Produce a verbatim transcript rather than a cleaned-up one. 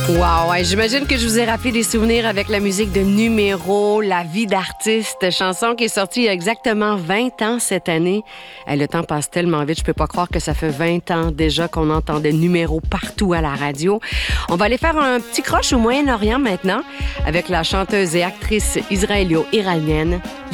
Wow, ouais, j'imagine que je vous ai rappelé des souvenirs avec la musique de Numéro, La vie d'artiste, chanson qui est sortie il y a exactement vingt ans cette année. Hey, le temps passe tellement vite, je peux pas croire que ça fait vingt ans déjà qu'on entendait Numéro partout à la radio. On va aller faire un petit croche au Moyen-Orient maintenant avec la chanteuse et actrice israélo-iranienne